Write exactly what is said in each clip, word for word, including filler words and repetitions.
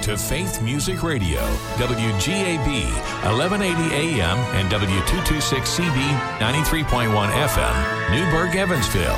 to Faith Music Radio, W G A B, eleven eighty A M and W two twenty-six C B, ninety-three point one F M, Newburgh, Evansville.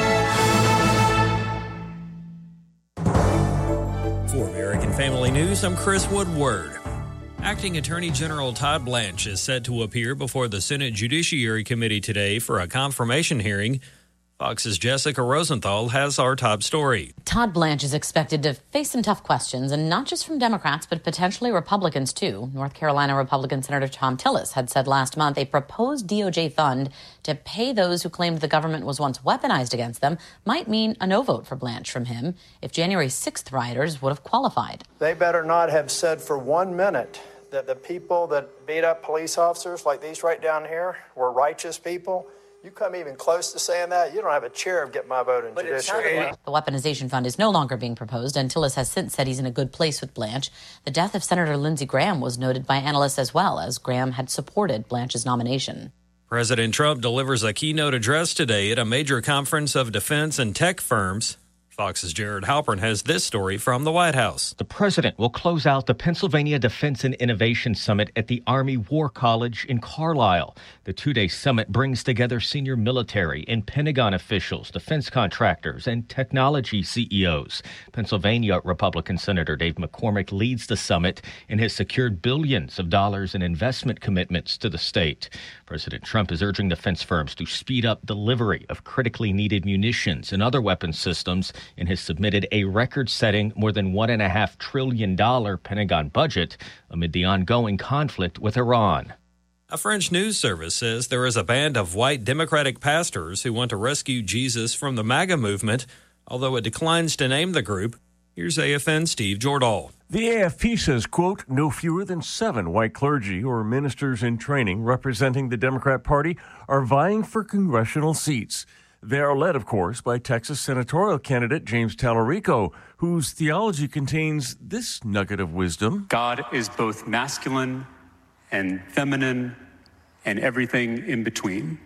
For American Family News, I'm Chris Woodward. Acting Attorney General Todd Blanche is set to appear before the Senate Judiciary Committee today for a confirmation hearing. Fox's Jessica Rosenthal has our top story. Todd Blanche is expected to face some tough questions, and not just from Democrats, but potentially Republicans, too. North Carolina Republican Senator Thom Tillis had said last month a proposed D O J fund to pay those who claimed the government was once weaponized against them might mean a no vote for Blanche from him if January sixth rioters would have qualified. They better not have said for one minute that the people that beat up police officers like these right down here were righteous people. You come even close to saying that, you don't have a chair of get my vote in judiciary. The weaponization fund is no longer being proposed, and Tillis has since said he's in a good place with Blanche. The death of Senator Lindsey Graham was noted by analysts as well, as Graham had supported Blanche's nomination. President Trump delivers a keynote address today at a major conference of defense and tech firms. Fox's Jared Halpern has this story from the White House. The president will close out the Pennsylvania Defense and Innovation Summit at the Army War College in Carlisle. The two-day summit brings together senior military and Pentagon officials, defense contractors, and technology C E Os. Pennsylvania Republican Senator Dave McCormick leads the summit and has secured billions of dollars in investment commitments to the state. President Trump is urging defense firms to speed up delivery of critically needed munitions and other weapon systems, and has submitted a record-setting more than one point five trillion dollars Pentagon budget amid the ongoing conflict with Iran. A French news service says there is a band of white Democratic pastors who want to rescue Jesus from the MAGA movement, although it declines to name the group. Here's A F N's Steve Jordahl. The A F P says, quote, no fewer than seven white clergy or ministers in training representing the Democrat Party are vying for congressional seats. They are led, of course, by Texas senatorial candidate James Tallarico, whose theology contains this nugget of wisdom. God is both masculine and feminine and everything in between.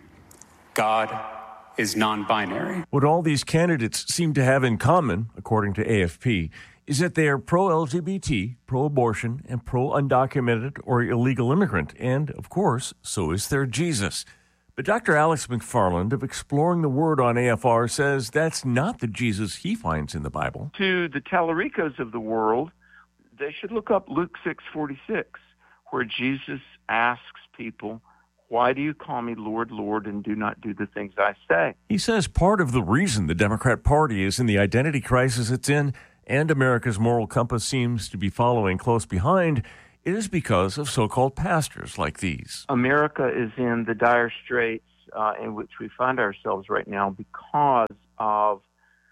God is non-binary. What all these candidates seem to have in common, according to A F P, is that they are pro-L G B T, pro-abortion, and pro-undocumented or illegal immigrant. And, of course, so is their Jesus. But Doctor Alex McFarland of Exploring the Word on A F R says that's not the Jesus he finds in the Bible. To the Tallaricos of the world, they should look up Luke six forty-six, where Jesus asks people, why do you call me Lord, Lord, and do not do the things I say? He says part of the reason the Democrat Party is in the identity crisis it's in, and America's moral compass seems to be following close behind, is because of so-called pastors like these. America is in the dire straits uh, in which we find ourselves right now because of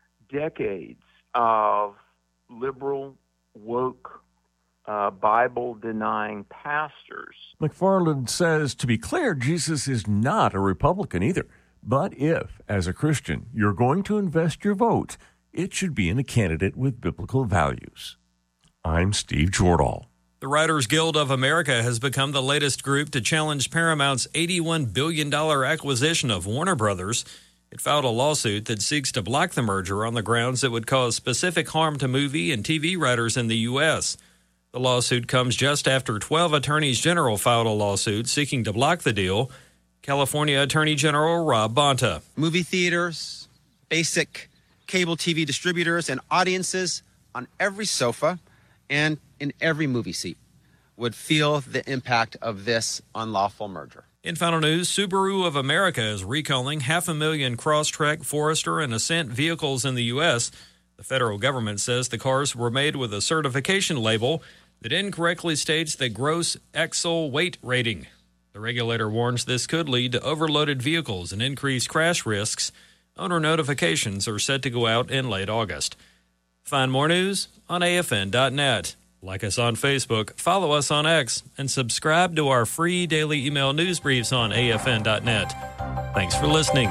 decades of liberal, woke, uh, Bible-denying pastors. McFarland says, to be clear, Jesus is not a Republican either. But if, as a Christian, you're going to invest your vote, it should be in a candidate with biblical values. I'm Steve Jordahl. The Writers Guild of America has become the latest group to challenge Paramount's eighty-one billion dollars acquisition of Warner Brothers. It filed a lawsuit that seeks to block the merger on the grounds it would cause specific harm to movie and T V writers in the U S. The lawsuit comes just after twelve attorneys general filed a lawsuit seeking to block the deal. California Attorney General Rob Bonta. Movie theaters, basic cable T V distributors, and audiences on every sofa and in every movie seat would feel the impact of this unlawful merger. In final news, Subaru of America is recalling half a million Crosstrek, Forester, and Ascent vehicles in the U S. The federal government says the cars were made with a certification label that incorrectly states the gross axle weight rating. The regulator warns this could lead to overloaded vehicles and increased crash risks. Owner notifications are set to go out in late August. Find more news on A F N dot net. Like us on Facebook, follow us on X, and subscribe to our free daily email news briefs on A F N dot net. Thanks for listening.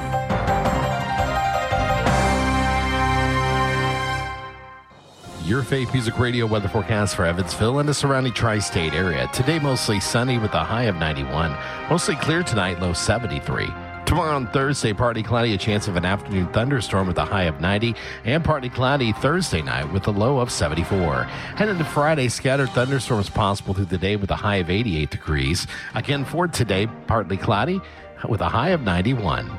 Your Faith Music Radio weather forecast for Evansville and the surrounding tri-state area. Today, mostly sunny with a high of ninety-one. Mostly clear tonight, low seventy-three. Tomorrow on Thursday, partly cloudy, a chance of an afternoon thunderstorm with a high of ninety, and partly cloudy Thursday night with a low of seventy-four. Heading to Friday, scattered thunderstorms possible through the day with a high of eighty-eight degrees. Again for today, partly cloudy with a high of ninety-one.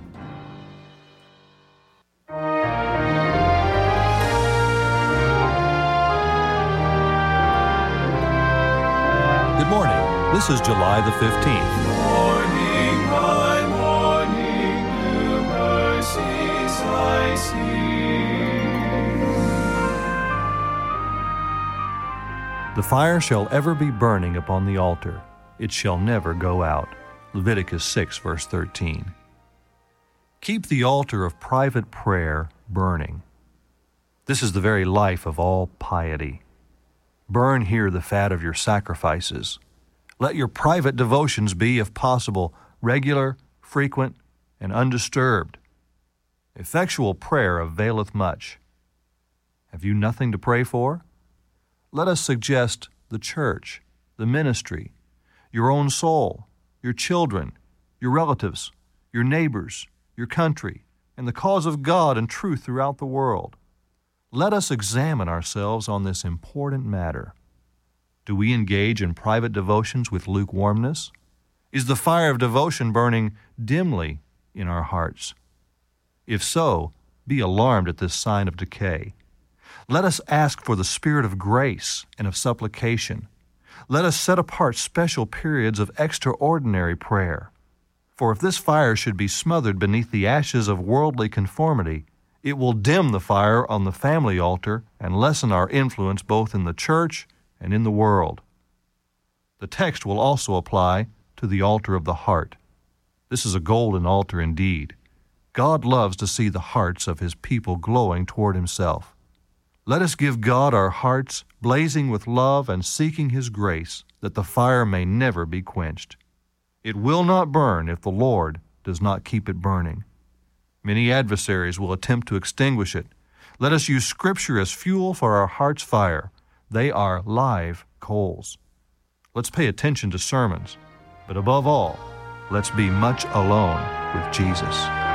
Good morning. This is July the fifteenth. Morning, my morning, new mercies I see. The fire shall ever be burning upon the altar. It shall never go out. Leviticus six, verse thirteen. Keep the altar of private prayer burning. This is the very life of all piety. Burn here the fat of your sacrifices. Let your private devotions be, if possible, regular, frequent, and undisturbed. Effectual prayer availeth much. Have you nothing to pray for? Let us suggest the church, the ministry, your own soul, your children, your relatives, your neighbors, your country, and the cause of God and truth throughout the world. Let us examine ourselves on this important matter. Do we engage in private devotions with lukewarmness? Is the fire of devotion burning dimly in our hearts? If so, be alarmed at this sign of decay. Let us ask for the spirit of grace and of supplication. Let us set apart special periods of extraordinary prayer. For if this fire should be smothered beneath the ashes of worldly conformity, it will dim the fire on the family altar and lessen our influence both in the church and in the world. The text will also apply to the altar of the heart. This is a golden altar indeed. God loves to see the hearts of His people glowing toward Himself. Let us give God our hearts, blazing with love and seeking His grace, that the fire may never be quenched. It will not burn if the Lord does not keep it burning. Many adversaries will attempt to extinguish it. Let us use Scripture as fuel for our heart's fire. They are live coals. Let's pay attention to sermons, but above all, let's be much alone with Jesus.